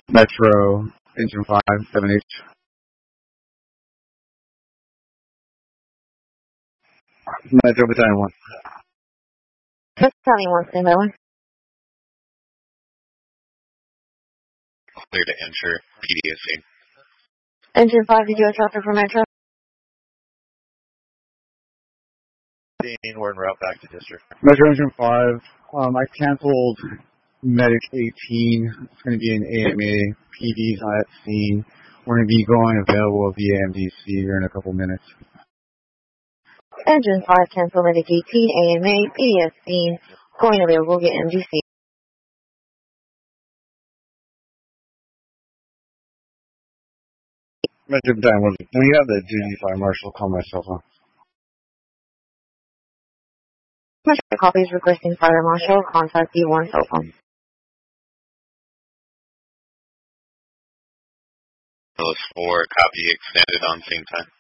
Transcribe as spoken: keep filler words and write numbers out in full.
Metro, engine five, seven H. Metro, battalion one. Battalion one, stand by one. Clear to enter P D S C. Engine five, did you have traffic for Metro? We're en route back to district. Metro engine five. Um, I canceled medic eighteen. It's going to be an A M A. P D's not at scene. We're going to be going available via M D C here in a couple minutes. Engine five, cancel medic eighteen, A M A, P D S scene, going available via M D C. Metro battalion one. Can we have the duty fire marshal call my cell phone? Metro copies requesting fire marshal, contact D one cell phone. Those four, copy extended on same time.